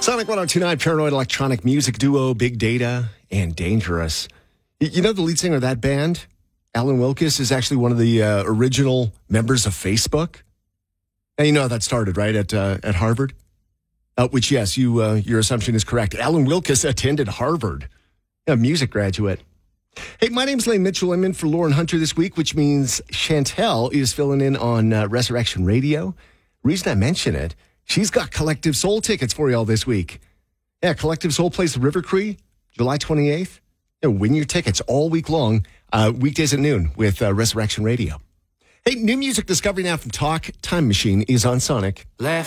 Sonic 102.9, Paranoid electronic music duo Big Data and Dangerous. You know the lead singer of that band, Alan Wilkes, is actually one of the original members of Facebook. And you know how that started, right, at Harvard? Which, yes, your assumption is correct. Alan Wilkes attended Harvard, a music graduate. Hey, my name's Lane Mitchell. I'm in for Lauren Hunter this week, which means Chantel is filling in on Resurrection Radio. Reason I mention it, she's got Collective Soul tickets for you all this week. Yeah, Collective Soul plays the River Cree, July 28th. Win your tickets all week long, weekdays at noon with Resurrection Radio. Hey, new music discovery now from Talk. Time Machine is on Sonic.